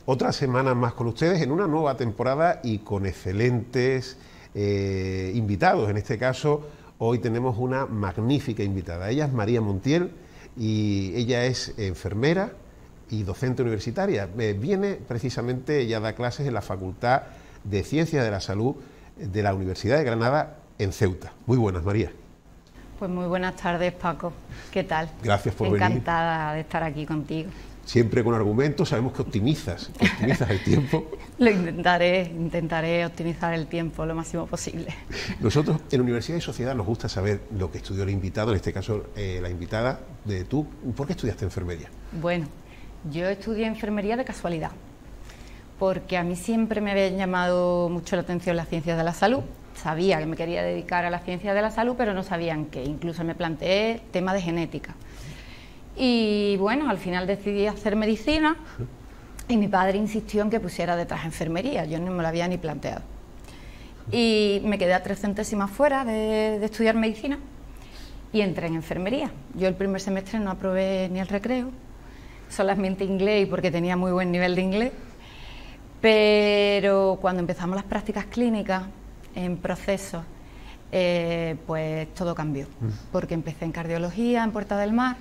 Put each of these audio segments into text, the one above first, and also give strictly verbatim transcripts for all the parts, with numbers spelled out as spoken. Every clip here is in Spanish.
Otra semana más con ustedes en una nueva temporada y con excelentes eh, invitados. En este caso, hoy tenemos una magnífica invitada. Ella es María Montiel y ella es enfermera y docente universitaria. Eh, viene precisamente, ella da clases en la Facultad de Ciencias de la Salud de la Universidad de Granada en Ceuta. Muy buenas, María. Pues muy buenas tardes, Paco. ¿Qué tal? Gracias por venir. Encantada de estar aquí contigo. Siempre con argumentos, sabemos que optimizas, que optimizas el tiempo. Lo intentaré, intentaré optimizar el tiempo lo máximo posible. Nosotros en Universidad y Sociedad nos gusta saber lo que estudió el invitado, en este caso eh, la invitada de tú. ¿Por qué estudiaste enfermería? Bueno, yo estudié enfermería de casualidad, porque a mí siempre me habían llamado mucho la atención las ciencias de la salud. Sabía que me quería dedicar a la ciencia de la salud, pero no sabían qué. Incluso me planteé tema de genética. Y bueno, al final decidí hacer medicina y mi padre insistió en que pusiera detrás enfermería. Yo no me lo había ni planteado. Y me quedé a tres centésimas fuera de, de estudiar medicina y entré en enfermería. Yo el primer semestre no aprobé ni el recreo, solamente inglés y porque tenía muy buen nivel de inglés. Pero cuando empezamos las prácticas clínicas en procesos, eh, pues todo cambió, porque empecé en cardiología en Puerta del Mar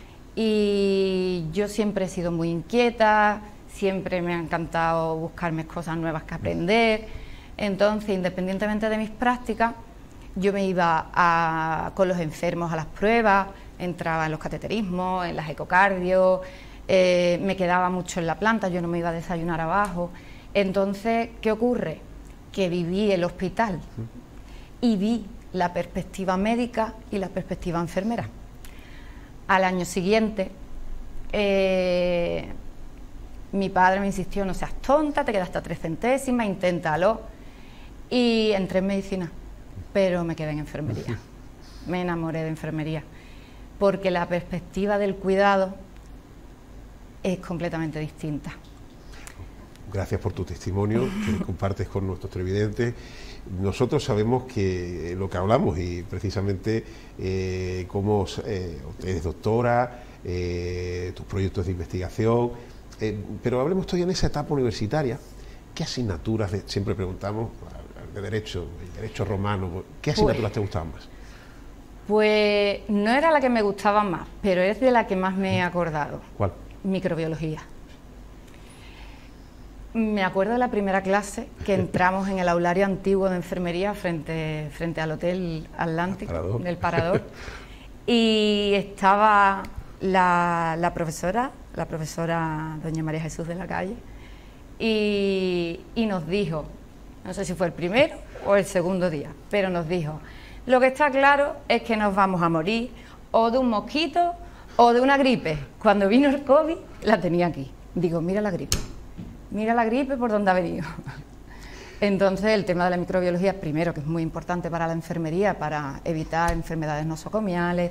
y yo siempre he sido muy inquieta, siempre me ha encantado buscarme cosas nuevas que aprender. Entonces, independientemente de mis prácticas, yo me iba a, con los enfermos a las pruebas, entraba en los cateterismos, en las ecocardios, eh, me quedaba mucho en la planta, yo no me iba a desayunar abajo. Entonces, ¿qué ocurre? Que viví el hospital y vi la perspectiva médica y la perspectiva enfermera. Al año siguiente, eh, mi padre me insistió, no seas tonta, te quedas hasta tres centésimas, inténtalo. Y entré en medicina, pero me quedé en enfermería. Me enamoré de enfermería, porque la perspectiva del cuidado es completamente distinta. Gracias por tu testimonio que compartes con nuestros televidentes. Nosotros sabemos que lo que hablamos y precisamente eh, cómo eh, eres doctora, eh, tus proyectos de investigación, eh, pero hablemos todavía en esa etapa universitaria. ¿Qué asignaturas, de, siempre preguntamos, de derecho, de derecho romano, qué asignaturas pues, te gustaban más? Pues no era la que me gustaba más, pero es de la que más me he acordado. ¿Cuál? Microbiología. Me acuerdo de la primera clase que entramos en el aulario antiguo de enfermería frente, frente al Hotel Atlántico, Parador. del Parador, y estaba la, la profesora, la profesora doña María Jesús de la Calle, y, y nos dijo, no sé si fue el primero o el segundo día, pero nos dijo, lo que está claro es que nos vamos a morir o de un mosquito o de una gripe. Cuando vino el COVID la tenía aquí, digo, mira la gripe. Mira la gripe por dónde ha venido. Entonces, el tema de la microbiología, primero, que es muy importante para la enfermería, para evitar enfermedades nosocomiales,